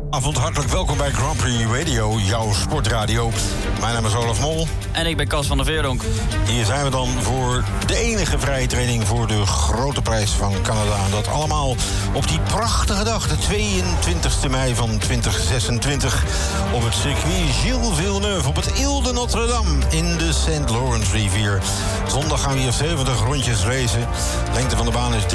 Avond, hartelijk welkom bij Grand Prix Radio, jouw sportradio. Mijn naam is Olaf Mol. En ik ben Cas van der Veerdonk. Hier zijn we dan voor de enige vrije training voor de grote prijs van Canada. En dat allemaal op die prachtige dag, de 22e mei van 2026... op het circuit Gilles Villeneuve op het Ile de Notre-Dame in de St. Lawrence rivier. Zondag gaan we hier 70 rondjes racen. De lengte van de baan is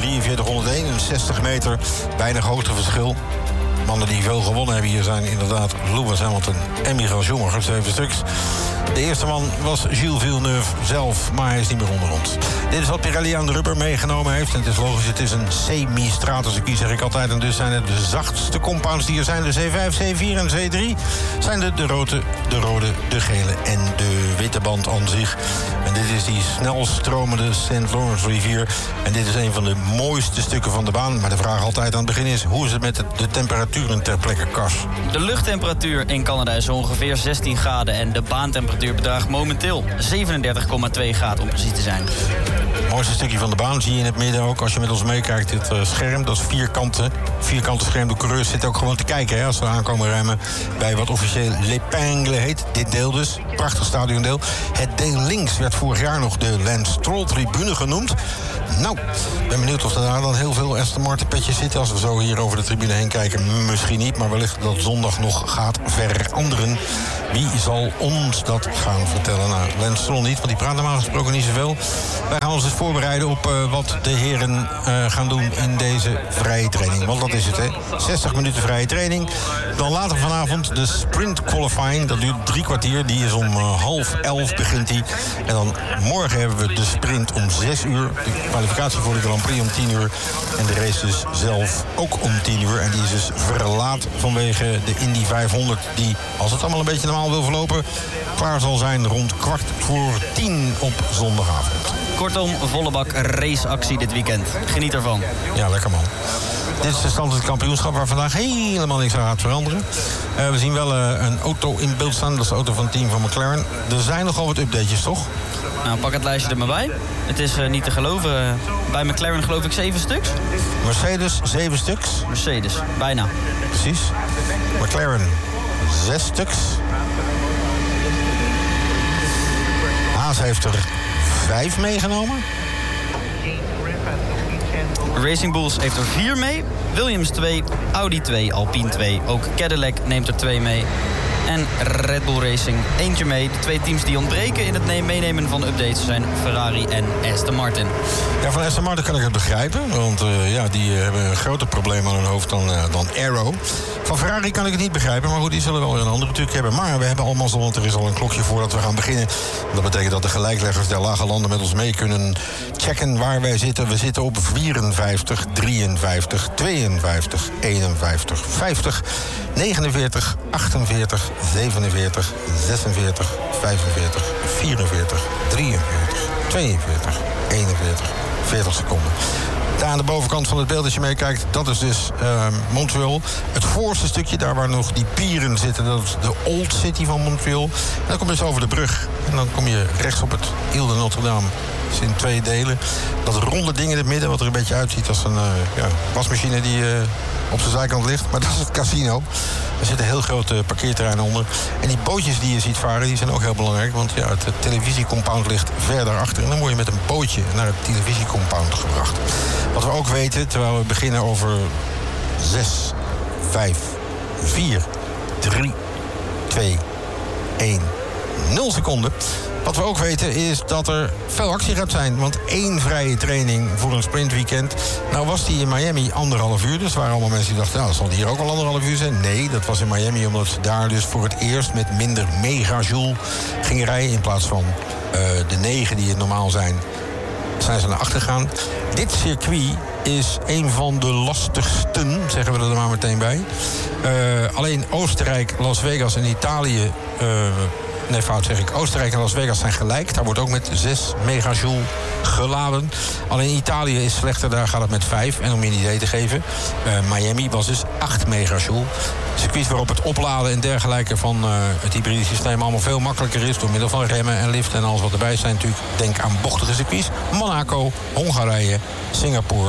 4361 meter. Weinig hoogteverschil. Mannen die veel gewonnen hebben hier zijn inderdaad Lewis Hamilton en Michael Schumacher, 7 stuks. De eerste man was Gilles Villeneuve zelf, maar hij is niet meer onder ons. Dit is wat Pirelli aan de rubber meegenomen heeft. En het is logisch, het is een semi-stratencircuit, zeg ik altijd. En dus zijn het de zachtste compounds die er zijn. De C5, C4 en C3 zijn de rode, de gele en de witte band aan zich. En dit is die snelstromende St. Lawrence rivier. En dit is een van de mooiste stukken van de baan. Maar de vraag altijd aan het begin is, hoe is het met de temperaturen ter plekke, Kas? De luchttemperatuur in Canada is ongeveer 16 graden... en de baantemperatuur bedraagt momenteel 37,2 graden om precies te zijn. Het mooiste stukje van de baan zie je in het midden ook. Als je met ons meekijkt, dit scherm, dat is vierkante scherm. De coureurs zitten ook gewoon te kijken hè, als ze aankomen remmen bij wat officieel L'Épingle heet. Dit deel dus, prachtig stadiondeel. Het deel links werd vorig jaar nog de Lance Stroll tribune genoemd. Nou, ik ben benieuwd of er daar dan heel veel Aston Martin petjes zitten. Als we zo hier over de tribune heen kijken, misschien niet. Maar wellicht dat zondag nog gaat veranderen. Wie zal ons dat gaan vertellen? Nou, Lance Stroll niet, want die praat normaal gesproken niet zoveel. Wij gaan ons dus voorbereiden op wat de heren gaan doen in deze vrije training. Want dat is het, hè. 60 minuten vrije training. Dan later vanavond de sprint qualifying. Dat duurt 3 kwartier. Die is om 10:30 begint die. En dan morgen hebben we de sprint om 6 uur. De kwalificatie voor de Grand Prix om 10 uur. En de race dus zelf ook om 10 uur. En die is dus verlaat vanwege de Indy 500. Die, als het allemaal een beetje normaal wil verlopen, klaar zal zijn rond 9:15 op zondagavond. Kortom, volle bak raceactie dit weekend. Geniet ervan. Ja, lekker man. Dit is de stand van het kampioenschap waar vandaag helemaal niks aan gaat veranderen. We zien wel een auto in beeld staan. Dat is de auto van het team van McLaren. Er zijn nogal wat updates, toch? Nou, pak het lijstje er maar bij. Het is niet te geloven. Bij McLaren geloof ik 7 stuks. Mercedes 7 stuks. Mercedes, bijna. Precies. McLaren 6 stuks. Haas heeft er 5 meegenomen. Racing Bulls heeft er 4 mee. Williams 2, Audi 2, Alpine 2. Ook Cadillac neemt er 2 mee. En Red Bull Racing eentje mee. De 2 teams die ontbreken in het meenemen van de updates zijn Ferrari en Aston Martin. Ja, van Aston Martin kan ik het begrijpen. Want die hebben een groter probleem aan hun hoofd dan Arrow. Van Ferrari kan ik het niet begrijpen. Maar goed, die zullen wel weer een andere truc hebben. Maar we hebben allemaal want er is al een klokje voordat we gaan beginnen. Dat betekent dat de gelijkleggers der lage landen met ons mee kunnen checken waar wij zitten. We zitten op 54, 53, 52, 51, 50, 49, 48, 47, 46, 45, 44, 43, 42, 41, 40 seconden. Daar aan de bovenkant van het beeld, als je meekijkt, dat is dus Montreal. Het voorste stukje, daar waar nog die pieren zitten, dat is de Old City van Montreal. En dan kom je dus over de brug. En dan kom je rechts op het Ile de Notre-Dame. Het is in 2 delen. Dat ronde ding in het midden, wat er een beetje uitziet als een wasmachine die op zijn zijkant ligt. Maar dat is het casino. Er zit een heel groot parkeerterrein onder. En die bootjes die je ziet varen, die zijn ook heel belangrijk. Want ja, het televisiecompound ligt verder achter. En dan word je met een bootje naar het televisiecompound gebracht. Wat we ook weten, terwijl we beginnen over 6, 5, 4, 3, 2, 1, 0 seconden. Wat we ook weten is dat er veel actie gaat zijn. Want 1 vrije training voor een sprintweekend. Nou was die in Miami 1,5 uur. Dus er waren allemaal mensen die dachten, nou, dat zal hier ook al 1,5 uur zijn. Nee, dat was in Miami omdat ze daar dus voor het eerst met minder megajoule gingen rijden. In plaats van de 9 die het normaal zijn ze naar achter gegaan. Dit circuit is een van de lastigsten, zeggen we er maar meteen bij. Alleen Oostenrijk, Las Vegas en Italië... Nee, fout zeg ik. Oostenrijk en Las Vegas zijn gelijk. Daar wordt ook met 6 megajoule geladen. Alleen Italië is slechter, daar gaat het met 5. En om je een idee te geven, Miami was dus 8 megajoule. Circuits waarop het opladen en dergelijke van het hybride systeem allemaal veel makkelijker is door middel van remmen en liften en alles wat erbij zijn. Natuurlijk, denk aan bochtige circuits. Monaco, Hongarije, Singapore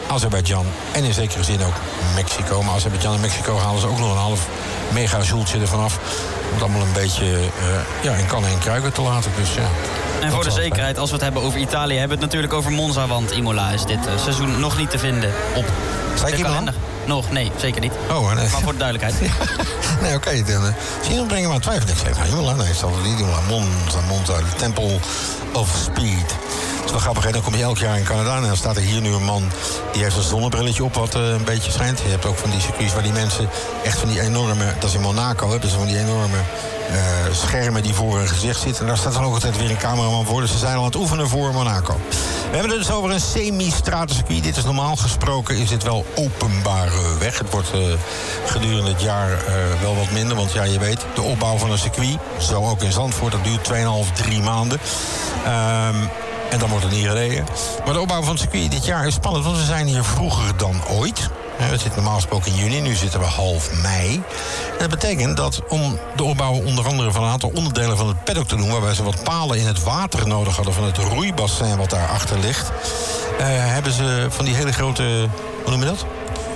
Azerbeidzjan en in zekere zin ook Mexico. Maar Azerbeidzjan en Mexico halen ze ook nog een half megajoultje ervan af. Om het allemaal een beetje in kannen en kruiken te laten. Dus, ja, en voor de zekerheid, als we het hebben over Italië, hebben we het natuurlijk over Monza. Want Imola is dit seizoen nog niet te vinden op de kalender. Nog? Nee, zeker niet. Oh, nee. Maar voor de duidelijkheid. Nee, oké. Dan zie je nog brengen maar twijfel. Ik zeg, Imola, nee, zal het niet doen. Monza, de Temple of Speed. Dat is wel grappig, hè? Dan kom je elk jaar in Canada en dan staat er hier nu een man die heeft een zonnebrilletje op wat een beetje schijnt. Je hebt ook van die circuits waar die mensen echt van die enorme, dat is in Monaco, hebben ze van die enorme schermen die voor hun gezicht zitten. En daar staat dan ook altijd weer een cameraman voor. Dus ze zijn al aan het oefenen voor Monaco. We hebben het dus over een semi-stratencircuit. Dit is normaal gesproken, is dit wel openbare weg. Het wordt gedurende het jaar wel wat minder. Want ja, je weet, de opbouw van een circuit, zo ook in Zandvoort, dat duurt 2,5-3 maanden. En dan wordt er niet gereden. Maar de opbouw van het circuit dit jaar is spannend, want we zijn hier vroeger dan ooit. We zitten normaal gesproken in juni, nu zitten we half mei. En dat betekent dat om de opbouw onder andere van een aantal onderdelen van het paddock te doen, waarbij ze wat palen in het water nodig hadden van het roeibassin wat daarachter ligt, hebben ze van die hele grote, hoe noem je dat?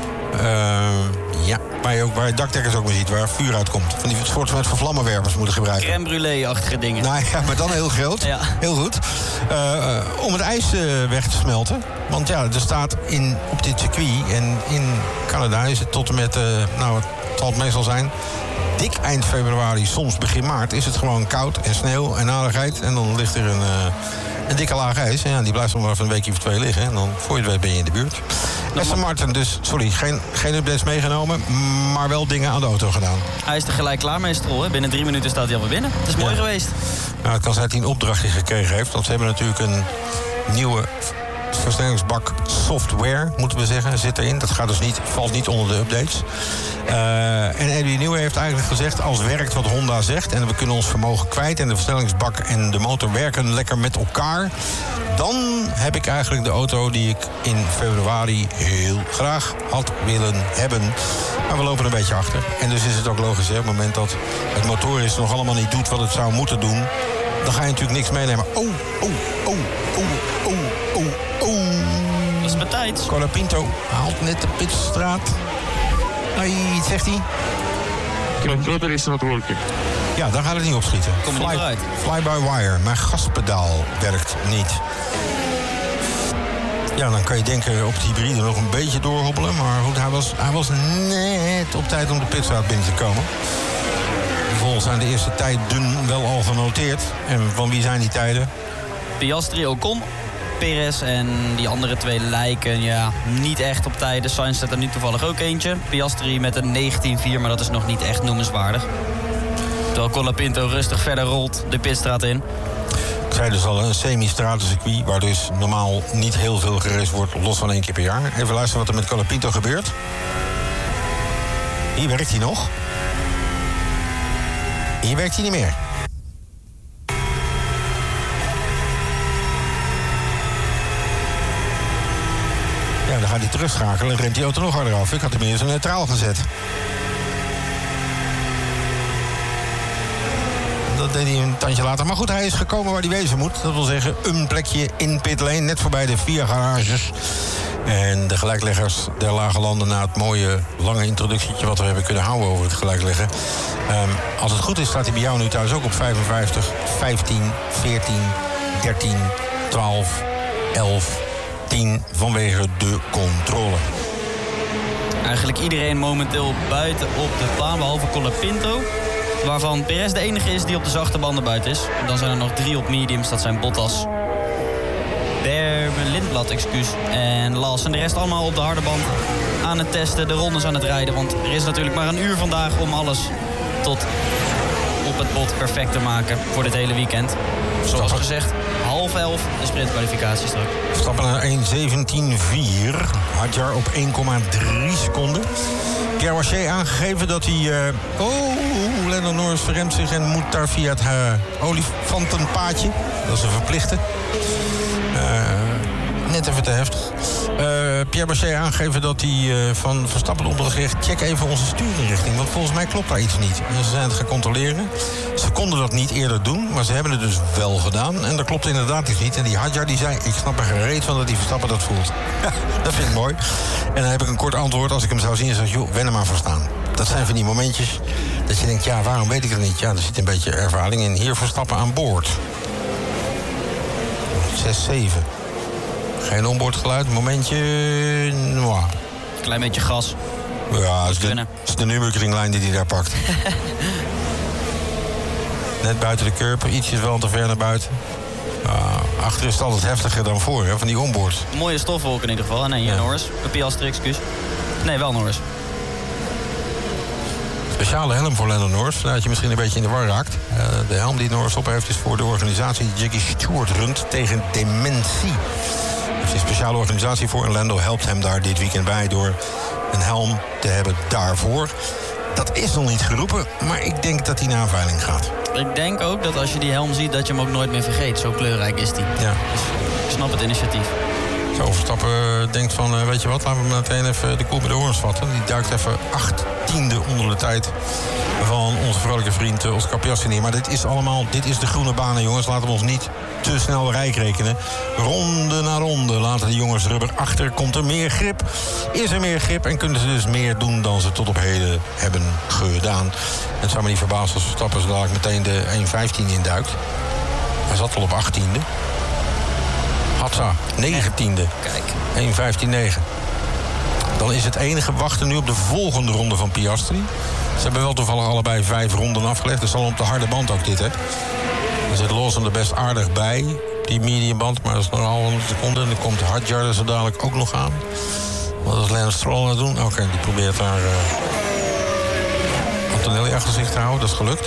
Waar je dakdekkers ook mee ziet, waar vuur uitkomt. Van die soorten met vlammenwerpers moeten gebruiken. Crème brûlée-achtige dingen. Nou ja, maar dan heel groot. Ja. Heel goed. Om het ijs weg te smelten. Want ja, er staat op dit circuit en in Canada is het tot en met, het zal het meestal zijn, dik eind februari, soms begin maart, is het gewoon koud en sneeuw en aardigheid. En dan ligt er een dikke laag ijs. En ja, die blijft nog maar even een weekje of 2 liggen. En dan voor je het weet ben je in de buurt. Aston Martin dus, geen updates meegenomen, maar wel dingen aan de auto gedaan. Hij is er gelijk klaar mee, Stroll. Hè? Binnen 3 minuten staat hij alweer binnen. Het is mooi geweest. Nou, het kan zijn dat hij een opdrachtje gekregen heeft. Want ze hebben natuurlijk een nieuwe versnellingsbak software, moeten we zeggen, zit erin. Dat gaat dus valt niet onder de updates. En Eddie Newey heeft eigenlijk gezegd, als werkt wat Honda zegt en we kunnen ons vermogen kwijt en de versnellingsbak en de motor werken lekker met elkaar, dan heb ik eigenlijk de auto die ik in februari heel graag had willen hebben. Maar we lopen een beetje achter. En dus is het ook logisch, hè, op het moment dat het motorisch nog allemaal niet doet wat het zou moeten doen, dan ga je natuurlijk niks meenemen. Oh. Dat is Matthijs. Colapinto haalt net de pitstraat. Wat zegt hij? Controller is not working. Ja, daar gaat het niet opschieten. Kom je niet uit. Fly-by-wire. Mijn gaspedaal werkt niet. Ja, dan kan je denken op het hybride nog een beetje doorhobbelen. Maar goed, hij was net op tijd om de pitstraat binnen te komen. Vervolgens zijn de eerste tijden wel al genoteerd. En van wie zijn die tijden? Piastri, Ocon, Perez en die andere 2 lijken niet echt op tijden. Sainz zet er nu toevallig ook eentje. Piastri met een 19.4, maar dat is nog niet echt noemenswaardig. Terwijl Colapinto rustig verder rolt de pitstraat in. Ik zei dus al, een semi-stratencircuit waar dus normaal niet heel veel geraced wordt, los van 1 keer per jaar. Even luisteren wat er met Colapinto gebeurt. Hier werkt hij nog. Hier werkt hij niet meer. Ja, dan gaat hij terugschakelen en rent die auto nog harder af. Ik had hem eerst neutraal gezet. Dat deed hij een tandje later. Maar goed, hij is gekomen waar hij wezen moet. Dat wil zeggen, een plekje in pitlane, net voorbij de 4 garages. En de gelijkleggers der lage landen, na het mooie, lange introductietje wat we hebben kunnen houden over het gelijkleggen. Als het goed is, staat hij bij jou nu thuis ook op 55, 15, 14, 13, 12, 11, 10 vanwege de controle. Eigenlijk iedereen momenteel buiten op de baan, behalve Colapinto. Waarvan Perez de enige is die op de zachte banden buiten is. Dan zijn er nog 3 op mediums, dat zijn Bottas, Lindblad, en Lawson. En de rest allemaal op de harde band aan het testen, de rondes aan het rijden. Want er is natuurlijk maar een uur vandaag om alles tot op het bot perfect te maken voor dit hele weekend. Zoals gezegd, 10:30 de sprintkwalificatie straks. Stappen naar 1:17.4. Hadjar op 1,3 seconden. Pierre Waché aangegeven dat hij... Lando Norris verremt zich en moet daar via het olifantenpaadje. Dat is een verplichte. Net even te heftig. Pierre Bachet aangegeven dat hij van Verstappen onder gezegd... check even onze sturingrichting, want volgens mij klopt daar iets niet. En ze zijn het gaan controleren. Ze konden dat niet eerder doen, maar ze hebben het dus wel gedaan. En dat klopt inderdaad iets niet. En die Hadjar die zei, ik snap er geen reet van dat die Verstappen dat voelt. Ja, dat vind ik mooi. En dan heb ik een kort antwoord. Als ik hem zou zien, zeg ik, joh, wen er maar voor staan. Dat zijn van die momentjes dat je denkt, ja, waarom weet ik het niet? Ja, er zit een beetje ervaring in. Hier Verstappen aan boord. 6-7. Geen onboordgeluid, momentje... Nou. Klein beetje gas. Ja, het is de Nürburgringlijn die hij daar pakt. Net buiten de curb, ietsjes wel te ver naar buiten. Achter is het altijd heftiger dan voor, hè, van die onboard. Mooie stofwolken in ieder geval. Nee, hier Norris. Piastri, excuus. Nee, wel Norris. Speciale helm voor Lando Norris, dat je misschien een beetje in de war raakt. De helm die Norris op heeft is voor de organisatie die Jackie Stewart runt tegen dementie. Er heeft een speciale organisatie voor en Lando helpt hem daar dit weekend bij door een helm te hebben daarvoor. Dat is nog niet geroepen, maar ik denk dat hij naar een veiling gaat. Ik denk ook dat als je die helm ziet, dat je hem ook nooit meer vergeet. Zo kleurrijk is die. Ja. Dus ik snap het initiatief. Zo, Verstappen denkt van, weet je wat, laten we meteen even de koel bij de horens vatten. Die duikt even 18e onder de tijd van onze vrolijke vriend Oscar Piastri neer. Maar dit is de groene banen, jongens. Laten we ons niet te snel rijk rekenen. Ronde na ronde laten de jongens rubber achter. Komt er meer grip? Is er meer grip? En kunnen ze dus meer doen dan ze tot op heden hebben gedaan? Het zou me niet verbazen als Verstappen zo dadelijk meteen de 1.15 induikt. Hij zat al op 18e. Hatsa, 19e. Kijk. 1.15.9. Dan is het enige wachten nu op de volgende ronde van Piastri. Ze hebben wel toevallig allebei 5 ronden afgelegd. Dus al op de harde band ook dit, hè. Dan zit Lawson er best aardig bij, die mediumband. Maar dat is nog al een seconde. En dan komt Hadjar er zo dadelijk ook nog aan. Wat is Lance Stroll aan het doen? Oké, die probeert daar Antonelli achter zich te houden. Dat is gelukt.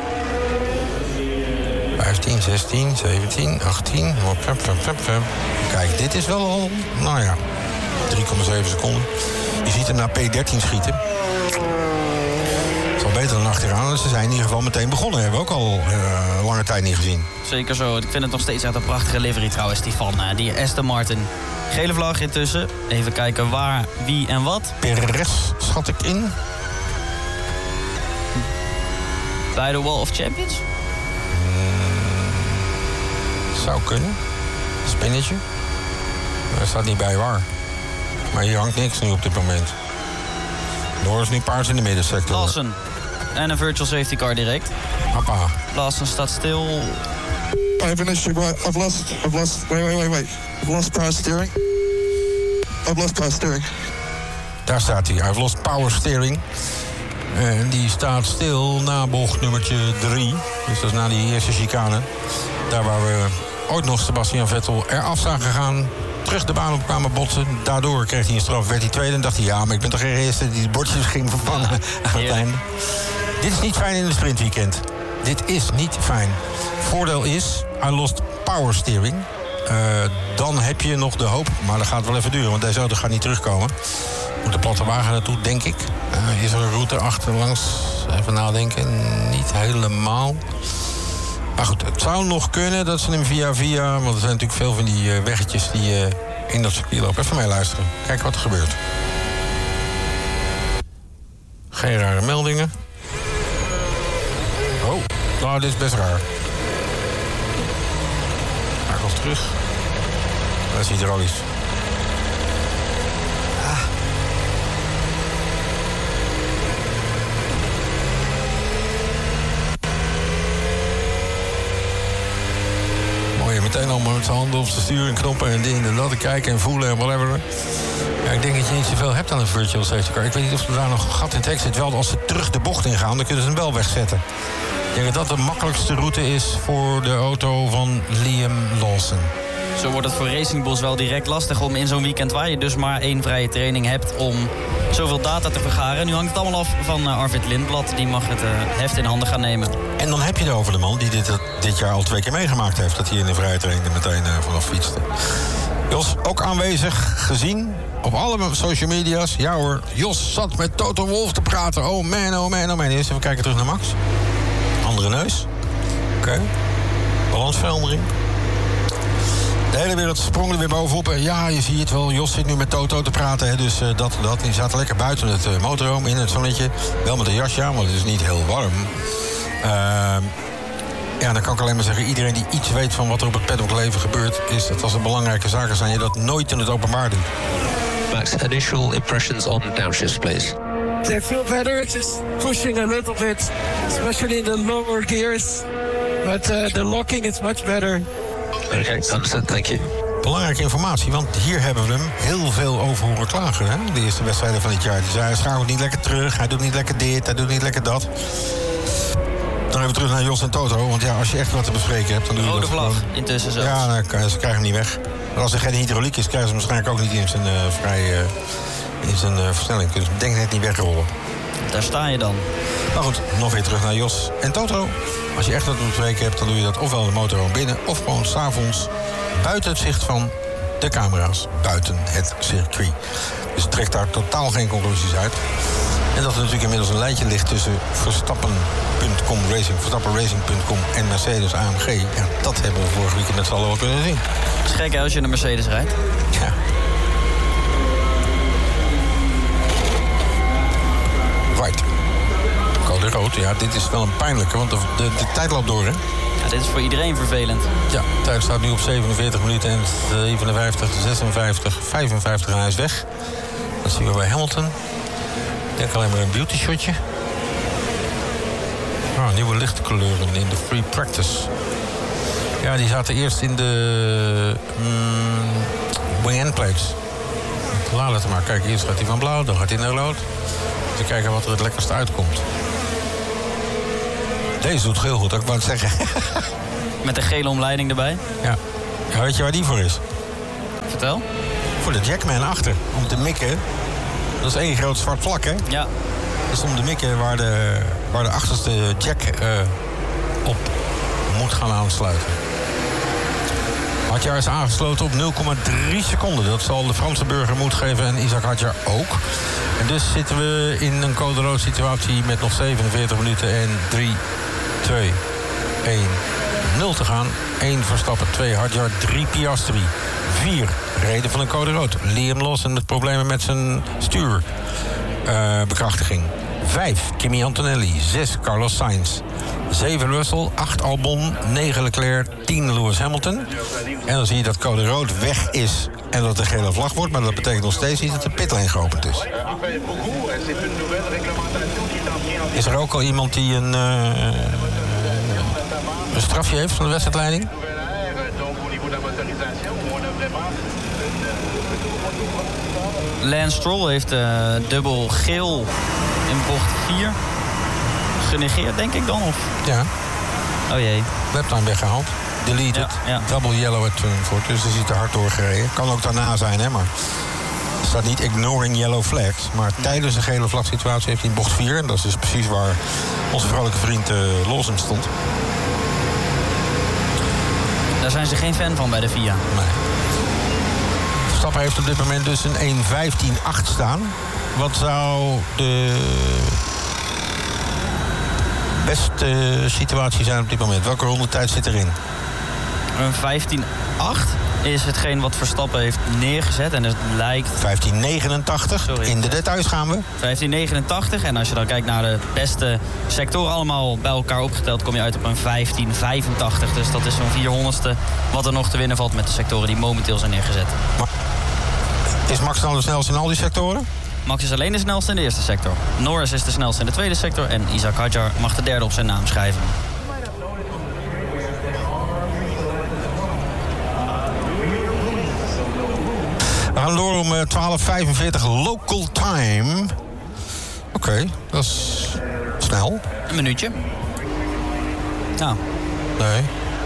15, 16, 17, 18. Kijk, dit is wel al, 3,7 seconden. Je ziet hem naar P13 schieten. Het is al beter dan achteraan. Ze zijn in ieder geval meteen begonnen. Hebben we ook al lange tijd niet gezien. Zeker zo. Ik vind het nog steeds uit een prachtige livery trouwens, die van die Aston Martin. Gele vlag intussen. Even kijken waar, wie en wat. Perez schat ik in. Bij de Wall of Champions? Zou kunnen. Spinnetje. Maar er staat niet bij waar. Maar hier hangt niks nu op dit moment. Norris nu paars in de middensector. Lawson. En een virtual safety car direct. Appa. Lawson staat stil. I have an issue. I've lost. Wait. I've lost power steering. Daar staat hij. I've lost power steering. En die staat stil na bocht nummertje 3. Dus dat is na die eerste chicane. Daar waar we ooit nog Sebastian Vettel eraf zijn gegaan. Terug de baan op kwamen botsen. Daardoor kreeg hij een straf, werd hij tweede. En dacht hij, ja, maar ik ben toch geen eerste die de bordjes ging vervangen aan het einde. Dit is niet fijn in een sprintweekend. Dit is niet fijn. Voordeel is, I lost power steering. Dan heb je nog de hoop, maar dat gaat wel even duren. Want deze auto gaat niet terugkomen. Moet de platte wagen naartoe, denk ik. Is er een route achterlangs? Even nadenken. Niet helemaal. Maar goed, het zou nog kunnen dat ze hem via... want er zijn natuurlijk veel van die weggetjes die in dat circuit lopen. Even mee luisteren. Kijk wat er gebeurt. Geen rare meldingen. Oh, nou, dit is best raar. Ga ik nog terug. Dat is hydraulisch. Meteen allemaal met zijn handen op zijn stuur en knoppen en dingen en dat kijken en voelen en whatever. Ja, ik denk dat je niet zoveel hebt aan een virtual safety car. Ik weet niet of er daar nog een gat in het hek zit. Wel, als ze terug de bocht ingaan, dan kunnen ze hem wel wegzetten. Ik denk dat dat de makkelijkste route is voor de auto van Liam Lawson. Zo wordt het voor Racing Bulls wel direct lastig om in zo'n weekend waar je dus maar 1 vrije training hebt om zoveel data te vergaren. Nu hangt het allemaal af van Arvid Lindblad. Die mag het heft in handen gaan nemen. En dan heb je het over de man die dit jaar al 2 keer meegemaakt heeft. Dat hij in de vrije training er meteen vanaf fietste. Jos, ook aanwezig, gezien op alle social media's. Ja hoor, Jos zat met Toto Wolff te praten. Oh man, oh man, oh man. Eerst even kijken terug naar Max. Andere neus. Oké. Balansverandering. De hele wereld sprong er weer bovenop. Ja, je ziet het wel. Jos zit nu met Toto te praten. Hè, dus dat. Die zaten lekker buiten het motorhome in het zonnetje. Wel met een jasje aan, want het is niet heel warm. Ja, dan kan ik alleen maar zeggen... iedereen die iets weet van wat er op het paddockleven gebeurt... is dat als er belangrijke zaken zijn... je dat nooit in het openbaar doet. Max, initial impressions on downshifts, please. They feel better, just pushing a little bit, especially in the lower gears. But the locking is much better. Okay, understood, thank you. Belangrijke informatie, want hier hebben we hem heel veel over horen klagen. Hè? De eerste wedstrijden van dit jaar. Die zei, hij schakelt niet lekker terug, hij doet niet lekker dit, hij doet niet lekker dat. Dan even terug naar Jos en Toto. Want ja, als je echt wat te bespreken hebt, dan doe je rode dat vlag, gewoon. intussen zelfs. Ja, ze krijgen hem niet weg. Maar als er geen hydrauliek is, krijgen ze hem waarschijnlijk ook niet in zijn versnelling. Dus denk net niet wegrollen. Daar sta je dan. Maar goed, nog weer terug naar Jos en Toto. Als je echt wat te bespreken hebt, dan doe je dat ofwel de motorhome binnen... of gewoon 's avonds buiten het zicht van de camera's. Buiten het circuit. Dus trek daar totaal geen conclusies uit. En dat er natuurlijk inmiddels een lijntje ligt tussen verstappenracing.com en Mercedes AMG. Ja, dat hebben we vorige week met z'n allen wel kunnen zien. Het is gek hè, als je een Mercedes rijdt. Ja. Right. Code rood, ja, dit is wel een pijnlijke, want de tijd loopt door, hè? Ja, dit is voor iedereen vervelend. Ja, de tijd staat nu op 47 minuten en 57, 56, 55 en hij is weg. Dat zien we bij Hamilton. Ik denk alleen maar een beauty shotje. Nieuwe lichtkleuren in de free practice. Ja, die zaten eerst in de wing-end plates. Laat het maar. Kijk, eerst gaat hij van blauw, dan gaat hij naar rood. Te kijken wat er het lekkerst uitkomt. Deze doet heel goed, ook wou het zeggen. Met een gele omleiding erbij. Ja. Ja, weet je waar die voor is? Vertel. Voor de jackman achter, om te mikken. Dat is één groot zwart vlak, hè? Ja. Dat is om te mikken waar de achterste jack op moet gaan aansluiten. Hadjar is aangesloten op 0,3 seconden. Dat zal de Franse burger moed geven en Isaac Hadjar ook. En dus zitten we in een code rood situatie met nog 47 minuten en 3, 2, 1, 0 te gaan. 1 Verstappen, 2 Hadjar, 3 Piastri. 4 reden van een code rood. Liam Lawson met problemen met zijn stuurbekrachtiging. 5 Kimi Antonelli, 6 Carlos Sainz. 7 Russell, 8 Albon, 9 Leclerc, 10 Lewis Hamilton. En dan zie je dat code rood weg is en dat er gele vlag wordt. Maar dat betekent nog steeds niet dat de pitlane geopend is. Is er ook al iemand die een strafje heeft van de wedstrijdleiding? Lance Stroll heeft dubbel geel in bocht 4 genegeerd, denk ik dan? Of? Ja. Oh jee. Webtime weggehaald. Deleted. Ja, ja. Double yellow at turn 4. Dus er zit er hard doorgereden. Kan ook daarna zijn, hè, maar... Er staat niet ignoring yellow flags. Maar tijdens een gele vlag situatie heeft hij in bocht 4. En dat is dus precies waar onze vrolijke vriend Lawson stond. Daar zijn ze geen fan van bij de FIA. Nee. Verstappen heeft op dit moment dus een 1.15.8 staan. Wat zou de beste situatie zijn op dit moment? Welke rondetijd zit erin? Een 15.8 is hetgeen wat Verstappen heeft neergezet. En het lijkt... 15.89. Sorry. In de details gaan we. 15.89. En als je dan kijkt naar de beste sectoren allemaal bij elkaar opgeteld... kom je uit op een 15.85. Dus dat is zo'n 400ste wat er nog te winnen valt met de sectoren die momenteel zijn neergezet. Maar is Max nou de snelste in al die sectoren? Max is alleen de snelste in de eerste sector. Norris is de snelste in de tweede sector. En Isaac Hadjar mag de derde op zijn naam schrijven. We gaan door om 12.45 local time. Oké, dat is snel. Een minuutje. Nou. Nee.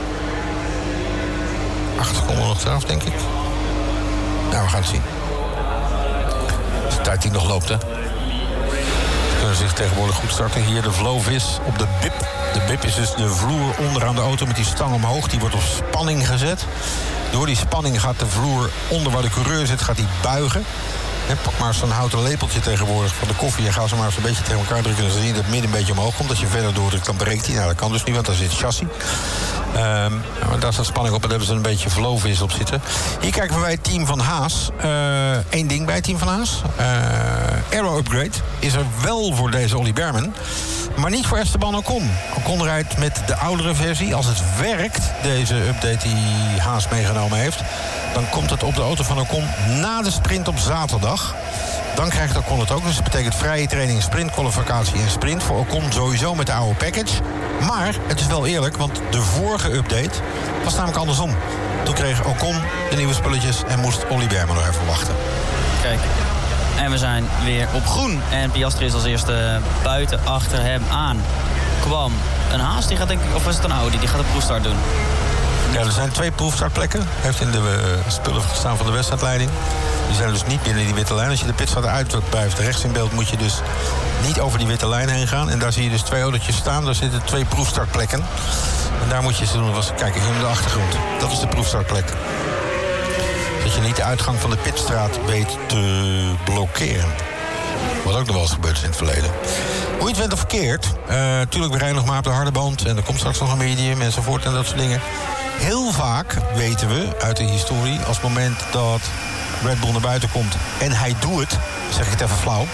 8 seconden nog eraf, denk ik. Nou, we gaan het zien. De tijd die nog loopt, hè. Ze kunnen zich tegenwoordig goed starten. Hier de Vlovis op de BIP. De BIP is dus de vloer onderaan de auto met die stang omhoog. Die wordt op spanning gezet. Door die spanning gaat de vloer onder waar de coureur zit, gaat die buigen. En pak maar zo'n houten lepeltje tegenwoordig van de koffie... en ga ze maar eens een beetje tegen elkaar drukken... en dan zie je dat het midden een beetje omhoog komt. Als je verder doordrukt, dan breekt hij. Nou, dat kan dus niet, want daar zit chassis. Maar daar staat spanning op en daar hebben ze een beetje verloofwissel op zitten. Hier kijken we bij het team van Haas. Eén ding bij het team van Haas. Aero upgrade is er wel voor deze Ollie Bearman. Maar niet voor Esteban Ocon. Ocon rijdt met de oudere versie. Als het werkt, deze update die Haas meegenomen heeft, dan komt het op de auto van Ocon na de sprint op zaterdag. Dan krijgt Ocon het ook. Dus dat betekent vrije training, sprintkwalificatie en sprint voor Ocon sowieso met de oude package. Maar het is wel eerlijk, want de vorige update was namelijk andersom. Toen kreeg Ocon de nieuwe spulletjes en moest Ollie Bearman nog even wachten. Kijk, en we zijn weer op groen. En Piastri is als eerste buiten achter hem aan. Kwam een Haas, die gaat denk ik, of was het een Audi, die gaat de proefstart doen. Ja, er zijn 2 proefstartplekken. Heeft in de spullen gestaan van de wedstrijdleiding. Die zijn dus niet binnen die witte lijn. Als je de pitstraat uitbuift rechts in beeld, moet je dus niet over die witte lijn heen gaan. En daar zie je dus 2 autootjes staan. Daar zitten 2 proefstartplekken. En daar moet je ze doen. Kijk, hier in de achtergrond. Dat is de proefstartplek. Dat je niet de uitgang van de pitstraat weet te blokkeren. Wat ook nog wel eens gebeurd is in het verleden. Hoe je het went of verkeerd. Tuurlijk, we rijden nog maar op de harde band. En er komt straks nog een medium enzovoort en dat soort dingen. Heel vaak weten we uit de historie, als het moment dat Red Bull naar buiten komt en hij doet het, zeg ik het even flauw.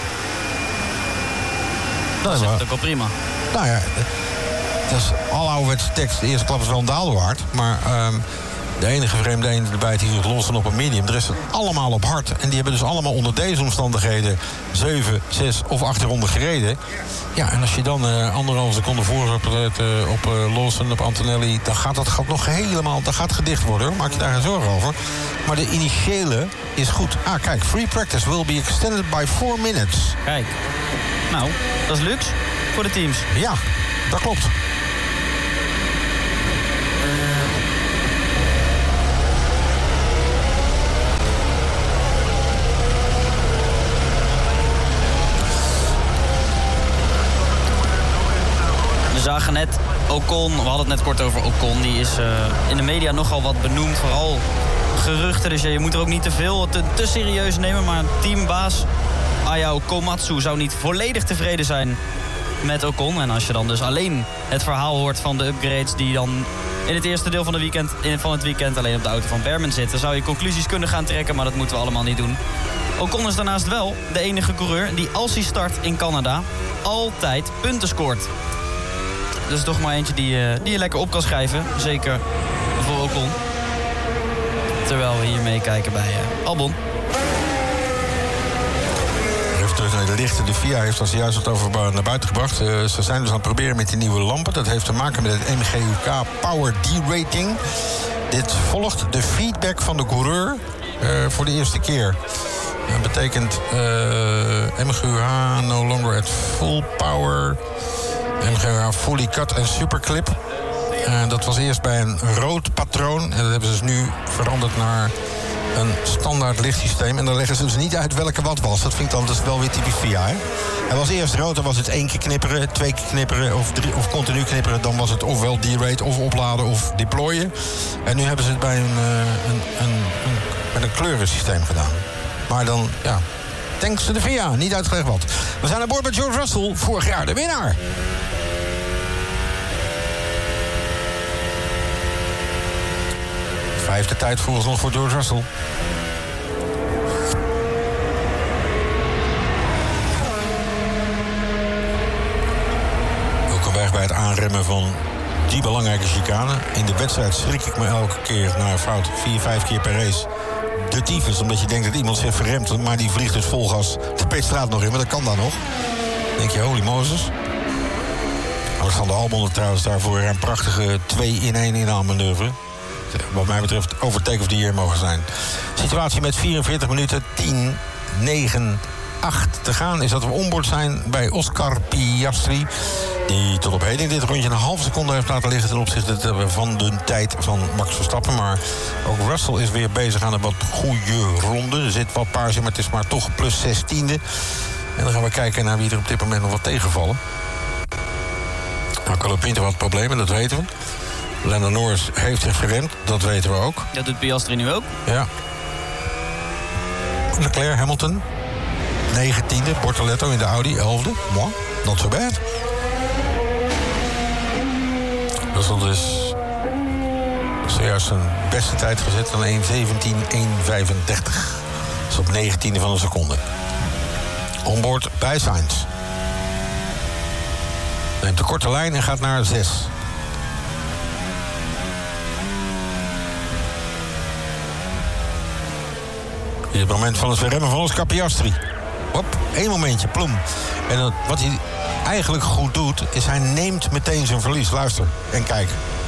Dat is ook wel prima. Nou ja, dat is al ouderwetse tekst. De eerste klap is wel een daalder waard. Maar de enige vreemde erbij die het lossen op een medium. De rest is allemaal op hard. En die hebben dus allemaal onder deze omstandigheden 7, 6 of 8 ronden gereden. Ja, en als je dan 1,5 seconde voor op Lawson, op Antonelli, dan gaat dat gat nog helemaal, dat gaat gedicht worden, hoor. Maak je daar geen zorgen over. Maar de initiële is goed. Kijk, free practice will be extended by 4 minutes. Kijk, nou, dat is luxe voor de teams. Ja, dat klopt. We zagen net Ocon, we hadden het net kort over Ocon. Die is in de media nogal wat benoemd, vooral geruchten. Dus je moet er ook niet te veel, te serieus nemen. Maar teambaas Ayao Komatsu zou niet volledig tevreden zijn met Ocon. En als je dan dus alleen het verhaal hoort van de upgrades die dan in het eerste deel van het weekend alleen op de auto van Bearman zitten, zou je conclusies kunnen gaan trekken, maar dat moeten we allemaal niet doen. Ocon is daarnaast wel de enige coureur die, als hij start in Canada, altijd punten scoort. Dus toch maar eentje die je lekker op kan schrijven. Zeker voor Ocon. Terwijl we hier meekijken bij Albon. Even terug naar de lichten. De FIA heeft als juist wat over naar buiten gebracht. Ze zijn dus aan het proberen met die nieuwe lampen. Dat heeft te maken met het MGUK Power D-rating. Dit volgt de feedback van de coureur voor de eerste keer. Dat betekent MGUH no longer at full power. MGUH fully cut en superclip. Dat was eerst bij een rood patroon. En dat hebben ze dus nu veranderd naar een standaard lichtsysteem. En dan leggen ze dus niet uit welke wat was. Dat vind ik dan dus wel weer typisch VIA. Hè? Hij was eerst rood, dan was het 1 keer knipperen, 2 keer knipperen of continu knipperen. Dan was het ofwel derate of opladen of deployen. En nu hebben ze het bij met een kleurensysteem gedaan. Maar dan, ja, thanks to de VIA, niet uitgelegd wat. We zijn aan boord met George Russell, vorig jaar de winnaar. Vijfde tijd volgens nog voor George Russell. Welkom weg bij het aanremmen van die belangrijke chicane. In de wedstrijd schrik ik me elke keer naar een fout 4-5 keer per race. De tyfus, omdat je denkt dat iemand zich verremt, maar die vliegt dus vol gas de pitstraat nog in, maar dat kan dan nog. Dan denk je, holy Moses. Alexander Albon er trouwens daarvoor een prachtige 2-in-1 inhaalmanoeuvre. Wat mij betreft overtake of the year mogen zijn. Situatie met 44 minuten, 10, 9, 8 te gaan is dat we onboard zijn bij Oscar Piastri. Die tot op heden in dit rondje een halve seconde heeft laten liggen ten opzichte van de tijd van Max Verstappen. Maar ook Russell is weer bezig aan een wat goede ronde. Er zit wat paars in, maar het is maar toch plus 16e. En dan gaan we kijken naar wie er op dit moment nog wat tegenvallen. Nou, Colapinto had problemen, dat weten we. Lando Norris heeft zich geremd, dat weten we ook. Dat doet Piastri nu ook. Ja. Leclerc, Hamilton. 19e, Bortoletto in de Audi, 11e. Moi, not so bad. Russell dus Zojuist zijn beste tijd gezet van 1:17:1:35. Dat is op 19e van een seconde. Onboard bij Sainz. Neemt de korte lijn en gaat naar 6. Dit is het moment van het verremmen van Oscar Piastri. Hop, 1 momentje, ploem. En wat hij eigenlijk goed doet, is hij neemt meteen zijn verlies. Luister en kijk.